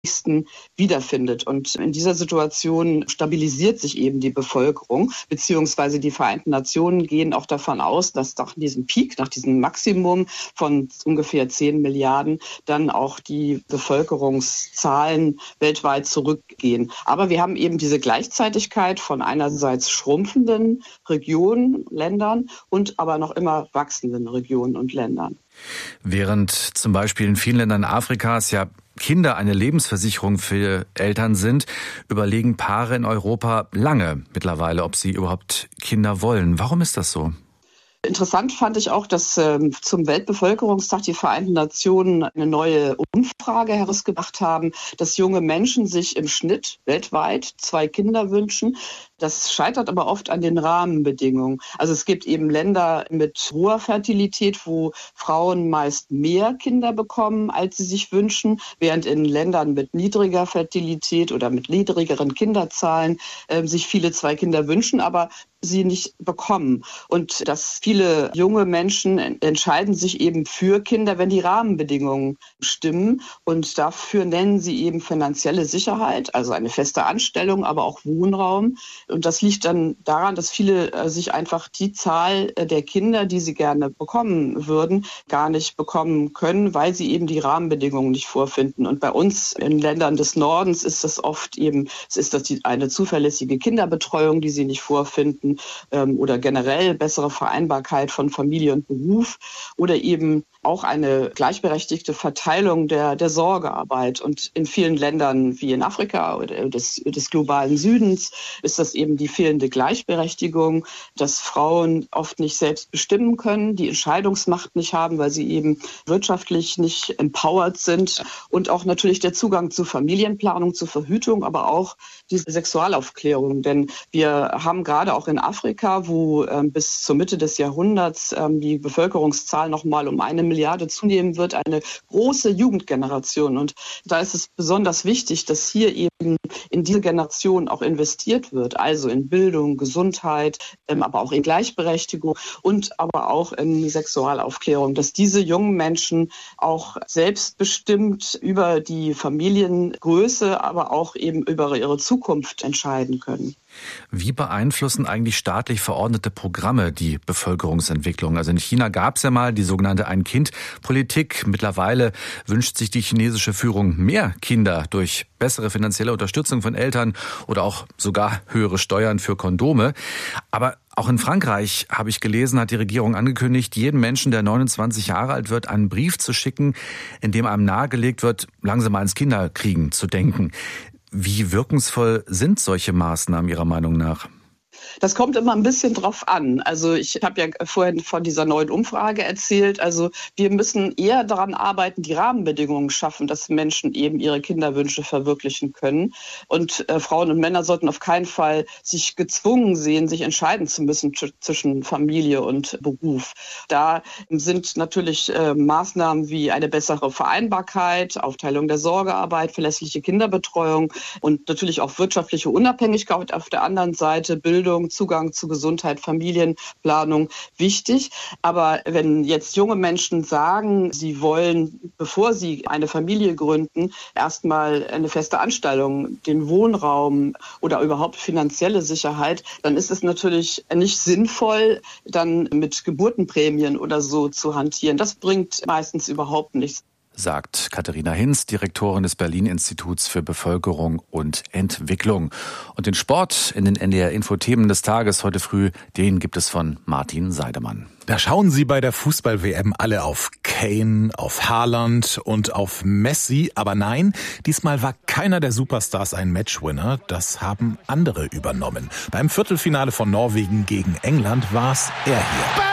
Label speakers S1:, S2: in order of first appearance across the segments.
S1: wiederfindet. Und in dieser Situation stabilisiert sich eben die Bevölkerung, beziehungsweise die Vereinten Nationen gehen auch davon aus, dass nach diesem Peak, nach diesem Maximum von ungefähr 10 Milliarden, dann auch die Bevölkerungszahlen weltweit zurückgehen. Aber wir haben eben diese Gleichzeitigkeit von einerseits schrumpfenden Regionen, Ländern und aber noch immer wachsenden Regionen und Ländern.
S2: Während zum Beispiel in vielen Ländern Afrikas ja Kinder eine Lebensversicherung für Eltern sind, überlegen Paare in Europa lange mittlerweile, ob sie überhaupt Kinder wollen. Warum ist das so?
S1: Interessant fand ich auch, dass zum Weltbevölkerungstag die Vereinten Nationen eine neue Umfrage herausgebracht haben, dass junge Menschen sich im Schnitt weltweit 2 Kinder wünschen. Das scheitert aber oft an den Rahmenbedingungen. Also es gibt eben Länder mit hoher Fertilität, wo Frauen meist mehr Kinder bekommen, als sie sich wünschen, während in Ländern mit niedriger Fertilität oder mit niedrigeren Kinderzahlen sich viele 2 Kinder wünschen, aber sie nicht bekommen. Und dass viele junge Menschen entscheiden sich eben für Kinder, wenn die Rahmenbedingungen stimmen. Und dafür nennen sie eben finanzielle Sicherheit, also eine feste Anstellung, aber auch Wohnraum. Und das liegt dann daran, dass viele sich einfach die Zahl der Kinder, die sie gerne bekommen würden, gar nicht bekommen können, weil sie eben die Rahmenbedingungen nicht vorfinden. Und bei uns in Ländern des Nordens ist das oft eben, eine zuverlässige Kinderbetreuung, die sie nicht vorfinden, oder generell bessere Vereinbarkeit von Familie und Beruf oder eben auch eine gleichberechtigte Verteilung der Sorgearbeit. Und in vielen Ländern wie in Afrika oder des globalen Südens ist das eben die fehlende Gleichberechtigung, dass Frauen oft nicht selbst bestimmen können, die Entscheidungsmacht nicht haben, weil sie eben wirtschaftlich nicht empowered sind. Und auch natürlich der Zugang zu Familienplanung, zu Verhütung, aber auch diese Sexualaufklärung. Denn wir haben gerade auch in Afrika, wo bis zur Mitte des Jahrhunderts die Bevölkerungszahl noch mal um 1 Milliarde zunehmen wird, eine große Jugendgeneration. Und da ist es besonders wichtig, dass hier eben in diese Generation auch investiert wird, also in Bildung, Gesundheit, aber auch in Gleichberechtigung und aber auch in Sexualaufklärung, dass diese jungen Menschen auch selbstbestimmt über die Familiengröße, aber auch eben über ihre Zukunft entscheiden können.
S2: Wie beeinflussen eigentlich staatlich verordnete Programme die Bevölkerungsentwicklung? Also in China gab es ja mal die sogenannte Ein-Kind-Politik. Mittlerweile wünscht sich die chinesische Führung mehr Kinder durch bessere finanzielle Unterstützung von Eltern oder auch sogar höhere Steuern für Kondome. Aber auch in Frankreich, habe ich gelesen, hat die Regierung angekündigt, jedem Menschen, der 29 Jahre alt wird, einen Brief zu schicken, in dem einem nahegelegt wird, langsam ans Kinderkriegen zu denken. Wie wirkungsvoll sind solche Maßnahmen Ihrer Meinung nach?
S1: Das kommt immer ein bisschen drauf an. Also ich habe ja vorhin von dieser neuen Umfrage erzählt. Also wir müssen eher daran arbeiten, die Rahmenbedingungen schaffen, dass Menschen eben ihre Kinderwünsche verwirklichen können. Und Frauen und Männer sollten auf keinen Fall sich gezwungen sehen, sich entscheiden zu müssen zwischen Familie und Beruf. Da sind natürlich Maßnahmen wie eine bessere Vereinbarkeit, Aufteilung der Sorgearbeit, verlässliche Kinderbetreuung und natürlich auch wirtschaftliche Unabhängigkeit auf der anderen Seite, Bildung, Zugang zu Gesundheit, Familienplanung wichtig. Aber wenn jetzt junge Menschen sagen, sie wollen, bevor sie eine Familie gründen, erstmal eine feste Anstellung, den Wohnraum oder überhaupt finanzielle Sicherheit, dann ist es natürlich nicht sinnvoll, dann mit Geburtenprämien oder so zu hantieren. Das bringt meistens überhaupt nichts.
S2: Sagt Katharina Hinz, Direktorin des Berlin-Instituts für Bevölkerung und Entwicklung. Und den Sport in den NDR-Info-Themen des Tages heute früh, den gibt es von Martin Seidemann.
S3: Da schauen Sie bei der Fußball-WM alle auf Kane, auf Haaland und auf Messi. Aber nein, diesmal war keiner der Superstars ein Matchwinner. Das haben andere übernommen. Beim Viertelfinale von Norwegen gegen England war es er hier.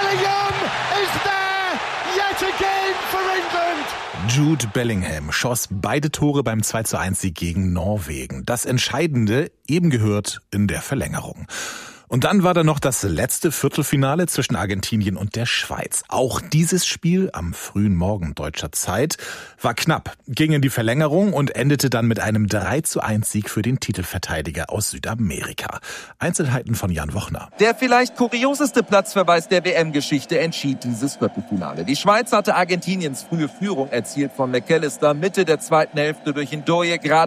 S3: Jude Bellingham schoss beide Tore beim 2:1 Sieg gegen Norwegen. Das Entscheidende eben gehört in der Verlängerung. Und dann war da noch das letzte Viertelfinale zwischen Argentinien und der Schweiz. Auch dieses Spiel am frühen Morgen deutscher Zeit war knapp, ging in die Verlängerung und endete dann mit einem 3:1 Sieg für den Titelverteidiger aus Südamerika. Einzelheiten von Jan Wochner.
S4: Der vielleicht kurioseste Platzverweis der WM-Geschichte entschied dieses Viertelfinale. Die Schweiz hatte Argentiniens frühe Führung erzielt von McAllister Mitte der zweiten Hälfte durch Ndoye, gerade